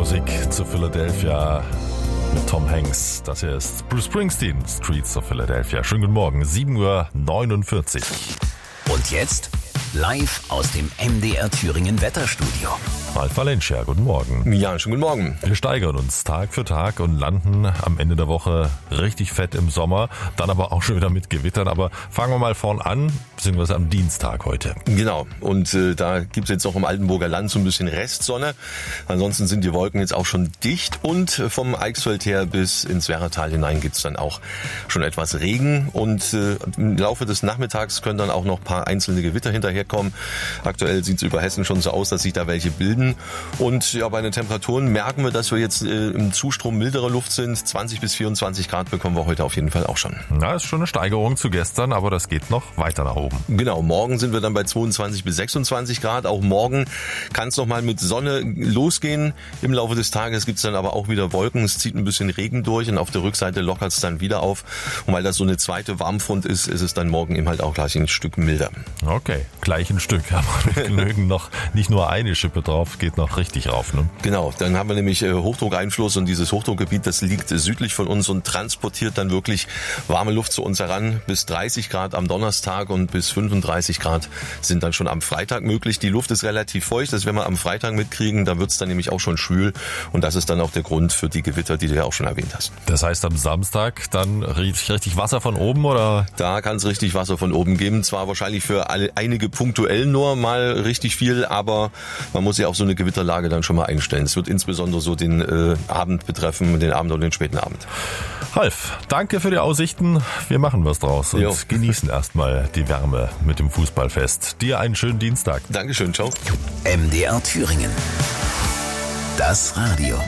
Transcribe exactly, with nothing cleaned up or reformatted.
Musik zu Philadelphia mit Tom Hanks. Das hier ist Bruce Springsteen, Streets of Philadelphia. Schönen guten Morgen, sieben Uhr neunundvierzig. Und jetzt live aus dem M D R Thüringen Wetterstudio. Ralf Valencia, guten Morgen. Ja, schönen guten Morgen. Wir steigern uns Tag für Tag und landen am Ende der Woche richtig fett im Sommer, dann aber auch schon wieder mit Gewittern. Aber fangen wir mal vorn an, beziehungsweise am Dienstag heute. Genau, und äh, da gibt es jetzt auch im Altenburger Land so ein bisschen Restsonne. Ansonsten sind die Wolken jetzt auch schon dicht und äh, vom Eichsfeld her bis ins Werratal hinein gibt es dann auch schon etwas Regen. Und äh, im Laufe des Nachmittags können dann auch noch ein paar einzelne Gewitter hinterherkommen. Aktuell sieht es über Hessen schon so aus, dass sich da welche bilden. Und ja, bei den Temperaturen merken wir, dass wir jetzt äh, im Zustrom milderer Luft sind. zwanzig bis vierundzwanzig Grad bekommen wir heute auf jeden Fall auch schon. Na, ist schon eine Steigerung zu gestern, aber das geht noch weiter nach oben. Genau, morgen sind wir dann bei zweiundzwanzig bis sechsundzwanzig Grad. Auch morgen kann es nochmal mit Sonne losgehen. Im Laufe des Tages gibt es dann aber auch wieder Wolken. Es zieht ein bisschen Regen durch und auf der Rückseite lockert es dann wieder auf. Und weil das so eine zweite Warmfront ist, ist es dann morgen eben halt auch gleich ein Stück milder. Okay, gleich ein Stück. Aber wir genügen noch nicht nur eine Schippe drauf, geht noch richtig rauf, ne? Genau, dann haben wir nämlich Hochdruckeinfluss und dieses Hochdruckgebiet, das liegt südlich von uns und transportiert dann wirklich warme Luft zu uns heran. Bis dreißig Grad am Donnerstag und bis fünfunddreißig Grad sind dann schon am Freitag möglich. Die Luft ist relativ feucht, das werden wir am Freitag mitkriegen, da wird es dann nämlich auch schon schwül und das ist dann auch der Grund für die Gewitter, die du ja auch schon erwähnt hast. Das heißt am Samstag dann richtig, richtig Wasser von oben, oder? Da kann es richtig Wasser von oben geben, zwar wahrscheinlich für alle, einige punktuell nur mal richtig viel, aber man muss ja auch so eine Gewitterlage dann schon mal einstellen. Es wird insbesondere so den äh, Abend betreffen, den Abend und den späten Abend. Ralf, danke für die Aussichten. Wir machen was draus und jo. genießen erstmal die Wärme mit dem Fußballfest. Dir einen schönen Dienstag. Dankeschön, ciao. M D R Thüringen. Das Radio.